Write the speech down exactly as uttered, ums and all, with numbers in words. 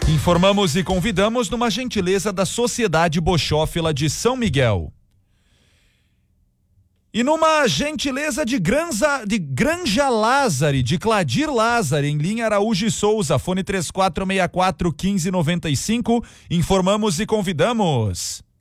Informamos e convidamos numa gentileza da Sociedade Bochófila de São Miguel. E numa gentileza de Granza, de Granja Lázari, de Cladir Lázari, em linha Araújo e Souza, fone três quatro seis quatro um cinco nove cinco, informamos e convidamos.